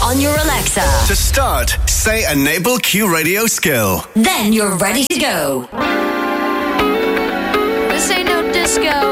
on your Alexa. To start, say Enable Q Radio skill. Then you're ready to go. This ain't no disco.